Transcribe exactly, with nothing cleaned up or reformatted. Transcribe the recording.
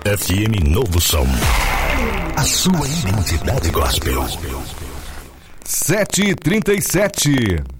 F M Novo Som. A sua identidade gospel. sete e trinta e sete.